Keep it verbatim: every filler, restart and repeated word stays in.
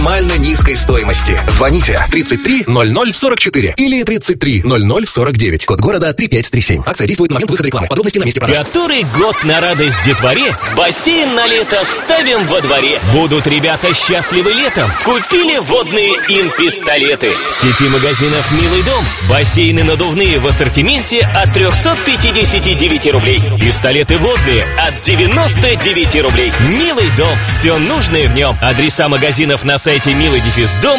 максимально низкой стоимости. Звоните тридцать три ноль ноль сорок четыре или тридцать три ноль ноль сорок девять. Код города три пять три семь. Акция действует на момент выхода рекламы. Подробности на месте продажи. Который год на радость детворе, бассейн на лето ставим во дворе. Будут ребята счастливы летом. Купили водные им-пистолеты. В сети магазинов «Милый дом» бассейны надувные в ассортименте от триста пятьдесят девять рублей. Пистолеты водные от девяносто девять рублей. «Милый дом». Все нужное в нем. Адреса магазинов на сайте милый дом